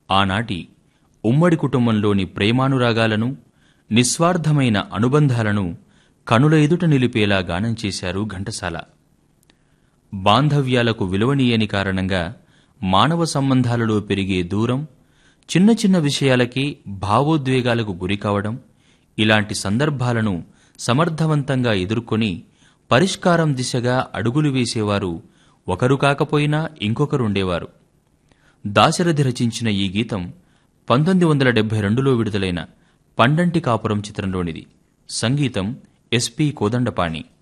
ఆనాటి ఉమ్మడి కుటుంబంలోని ప్రేమానురాగాలను, నిస్వార్థమైన అనుబంధాలను కనుల ఎదుట నిలిపేలా గానం చేశారు ఘంటసాల. బాంధవ్యాలకు విలువనీయని కారణంగా మానవ సంబంధాలలో పెరిగే దూరం, చిన్న చిన్న విషయాలకే భావోద్వేగాలకు గురికావడం, ఇలాంటి సందర్భాలను సమర్థవంతంగా ఎదుర్కొని పరిష్కారం దిశగా అడుగులు వేసేవారు ఒకరు కాకపోయినా ఇంకొకరుండేవారు. దాశరథి రచించిన ఈ గీతం 1972లో విడుదలైన పండంటి కాపురం చిత్రంలోనిది. సంగీతం ఎస్పి కోదండపాణి.